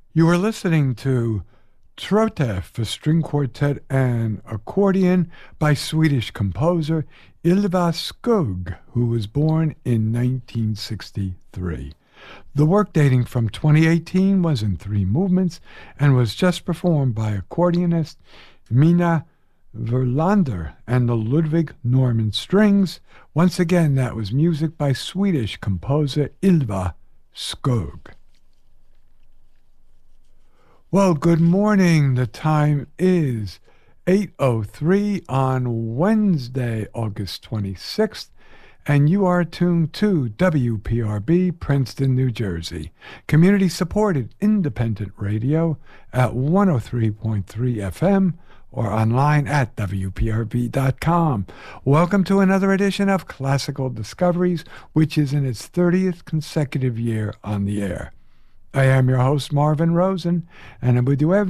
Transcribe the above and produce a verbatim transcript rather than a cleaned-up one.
You are listening to Trote for string quartet and accordion by Swedish composer Ylva Skog, who was born in nineteen sixty-three. The work, dating from twenty eighteen, was in three movements and was just performed by accordionist Mina Verlander and the Ludwig Norman Strings. Once again, that was music by Swedish composer Ylva Skog. Well, good morning. The time is eight oh three on Wednesday, August twenty-sixth, and you are tuned to W P R B, Princeton, New Jersey, community-supported independent radio at one oh three point three F M or online at W P R B dot com. Welcome to another edition of Classical Discoveries, which is in its thirtieth consecutive year on the air. I am your host, Marvin Rosen, and I'm with you every